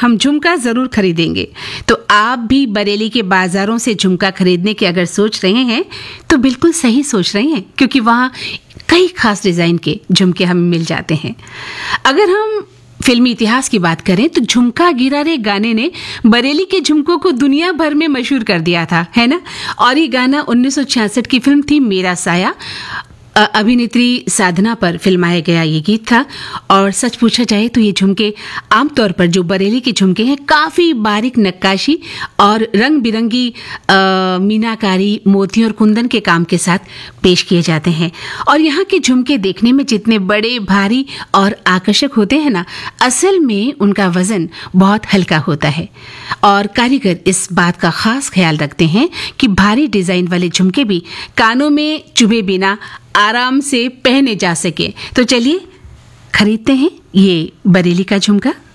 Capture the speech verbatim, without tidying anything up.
हम झुमका ज़रूर खरीदेंगे। तो आप भी बरेली के बाज़ारों से झुमका खरीदने की अगर सोच रहे हैं तो बिल्कुल सही सोच रहे हैं, क्योंकि वहाँ कई खास डिज़ाइन के झुमके हमें मिल जाते हैं। अगर हम फिल्मी इतिहास की बात करें तो झुमका गिरा रे गाने ने बरेली के झुमकों को दुनिया भर में मशहूर कर दिया था, है ना। और ये गाना उन्नीस सौ छियासठ की फिल्म थी मेरा साया, अभिनेत्री साधना पर फिल्माया गया ये गीत था। और सच पूछा जाए तो ये झुमके आमतौर पर जो बरेली के झुमके हैं काफ़ी बारीक नक्काशी और रंग बिरंगी मीनाकारी, मोती और कुंदन के काम के साथ पेश किए जाते हैं। और यहाँ के झुमके देखने में जितने बड़े, भारी और आकर्षक होते हैं ना, असल में उनका वजन बहुत हल्का होता है। और कारीगर इस बात का खास ख्याल रखते हैं कि भारी डिजाइन वाले झुमके भी कानों में चुभे बिना आराम से पहने जा सके। तो चलिए खरीदते हैं ये बरेली का झुमका।